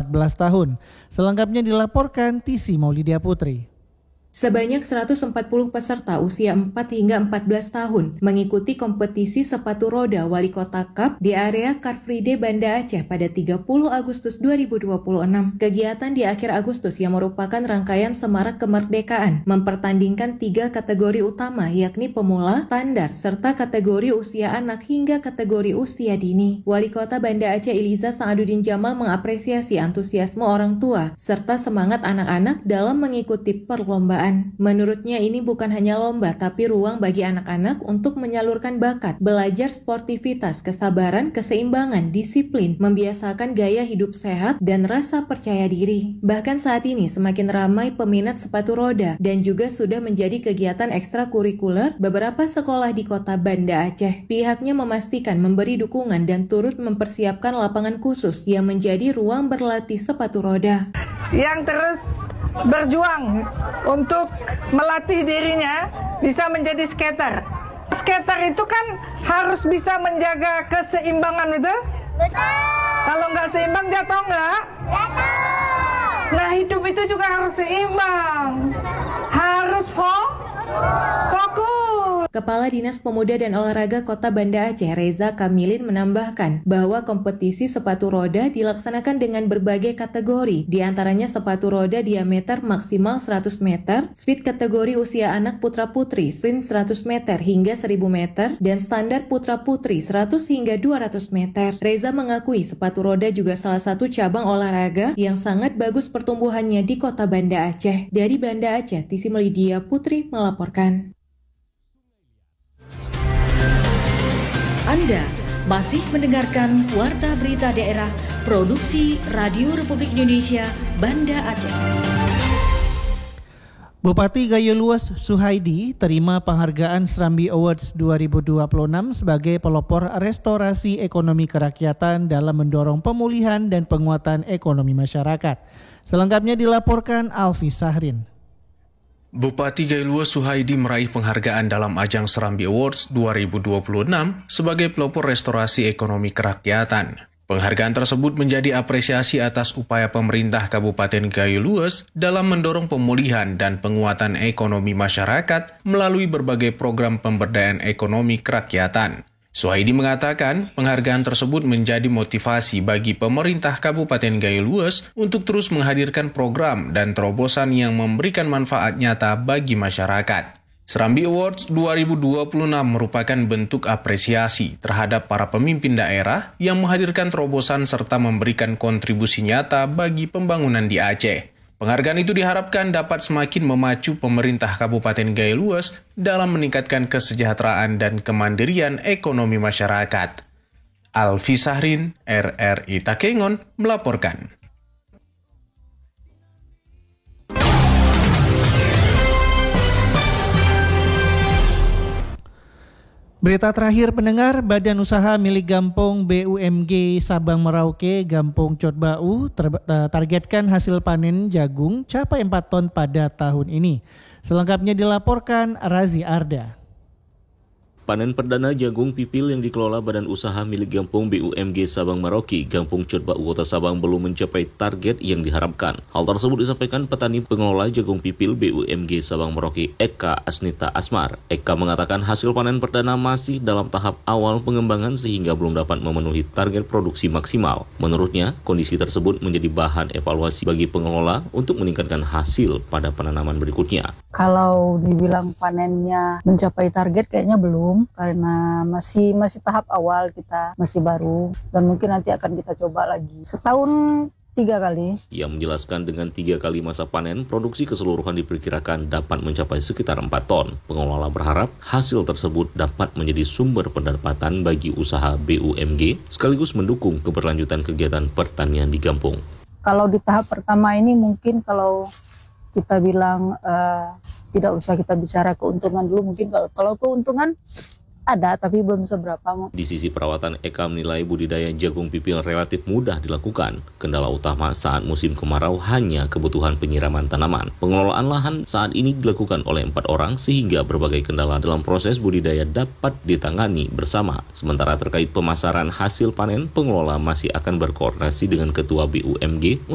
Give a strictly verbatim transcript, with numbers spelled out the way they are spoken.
empat belas tahun. Selengkapnya dilaporkan Tisi Maulidia Putri. Sebanyak seratus empat puluh peserta usia empat hingga empat belas tahun mengikuti kompetisi sepatu roda Wali Kota Cup di area Car Free Day Banda Aceh pada tiga puluh Agustus dua ribu dua puluh enam. Kegiatan di akhir Agustus yang merupakan rangkaian semarak kemerdekaan mempertandingkan tiga kategori utama yakni pemula, standar, serta kategori usia anak hingga kategori usia dini. Wali Kota Banda Aceh Iliza Sa'aduddin Jamal mengapresiasi antusiasme orang tua serta semangat anak-anak dalam mengikuti perlombaan. Menurutnya ini bukan hanya lomba, tapi ruang bagi anak-anak untuk menyalurkan bakat, belajar sportivitas, kesabaran, keseimbangan, disiplin, membiasakan gaya hidup sehat, dan rasa percaya diri. Bahkan saat ini semakin ramai peminat sepatu roda dan juga sudah menjadi kegiatan ekstrakurikuler beberapa sekolah di kota Banda Aceh. Pihaknya memastikan memberi dukungan dan turut mempersiapkan lapangan khusus yang menjadi ruang berlatih sepatu roda. Yang terus berjuang untuk melatih dirinya bisa menjadi skater. Skater itu kan harus bisa menjaga keseimbangan, betul? Betul. Kalau nggak seimbang jatuh nggak? Jatuh. Nah hidup itu juga harus seimbang, harus fo- fokus. Kepala Dinas Pemuda dan Olahraga Kota Banda Aceh Reza Kamilin menambahkan bahwa kompetisi sepatu roda dilaksanakan dengan berbagai kategori, diantaranya sepatu roda diameter maksimal seratus meter, speed kategori usia anak putra-putri, sprint seratus meter hingga seribu meter, dan standar putra-putri seratus hingga dua ratus meter. Reza mengakui sepatu roda juga salah satu cabang olahraga yang sangat bagus pertumbuhannya di Kota Banda Aceh. Dari Banda Aceh, Tisi Maulidia Putri melaporkan. Anda masih mendengarkan Warta Berita Daerah Produksi Radio Republik Indonesia Banda Aceh. Bupati Gayo Luas Suhaidi terima penghargaan Serambi Awards dua ribu dua puluh enam sebagai pelopor restorasi ekonomi kerakyatan dalam mendorong pemulihan dan penguatan ekonomi masyarakat. Selengkapnya dilaporkan Alfi Sahrin. Bupati Gayo Luas Suhaidi meraih penghargaan dalam ajang Serambi Awards dua ribu dua puluh enam sebagai pelopor restorasi ekonomi kerakyatan. Penghargaan tersebut menjadi apresiasi atas upaya pemerintah Kabupaten Gayo Luas dalam mendorong pemulihan dan penguatan ekonomi masyarakat melalui berbagai program pemberdayaan ekonomi kerakyatan. Suhaidi mengatakan penghargaan tersebut menjadi motivasi bagi pemerintah Kabupaten Gayo Luas untuk terus menghadirkan program dan terobosan yang memberikan manfaat nyata bagi masyarakat. Serambi Awards dua ribu dua puluh enam merupakan bentuk apresiasi terhadap para pemimpin daerah yang menghadirkan terobosan serta memberikan kontribusi nyata bagi pembangunan di Aceh. Penghargaan itu diharapkan dapat semakin memacu pemerintah Kabupaten Gayo Luas dalam meningkatkan kesejahteraan dan kemandirian ekonomi masyarakat. Alfi Sahrin, R R I Takengon, melaporkan. Berita terakhir pendengar, Badan Usaha milik Gampong B U M G Sabang Merauke Gampong Cotbau ter- targetkan hasil panen jagung capai empat ton pada tahun ini. Selengkapnya dilaporkan Razi Arda. Panen perdana jagung pipil yang dikelola Badan Usaha milik Gampong B U M G Sabang Merauke, Gampong Cotbau Kota Sabang belum mencapai target yang diharapkan. Hal tersebut disampaikan petani pengelola jagung pipil B U M G Sabang Merauke, Eka Asnita Asmar. Eka mengatakan hasil panen perdana masih dalam tahap awal pengembangan sehingga belum dapat memenuhi target produksi maksimal. Menurutnya, kondisi tersebut menjadi bahan evaluasi bagi pengelola untuk meningkatkan hasil pada penanaman berikutnya. Kalau dibilang panennya mencapai target kayaknya belum. Karena masih masih tahap awal, kita masih baru dan mungkin nanti akan kita coba lagi setahun tiga kali. Ia menjelaskan dengan tiga kali masa panen, produksi keseluruhan diperkirakan dapat mencapai sekitar empat ton. Pengelola berharap hasil tersebut dapat menjadi sumber pendapatan bagi usaha B U M G sekaligus mendukung keberlanjutan kegiatan pertanian di Gampong. Kalau di tahap pertama ini mungkin kalau kita bilang uh, tidak usah kita bicara keuntungan dulu, mungkin kalau, kalau keuntungan ada tapi belum seberapa. Di sisi perawatan, Eka menilai budidaya jagung pipil relatif mudah dilakukan. Kendala utama saat musim kemarau hanya kebutuhan penyiraman tanaman. Pengelolaan lahan saat ini dilakukan oleh empat orang sehingga berbagai kendala dalam proses budidaya dapat ditangani bersama. Sementara terkait pemasaran hasil panen, pengelola masih akan berkoordinasi dengan Ketua B U M G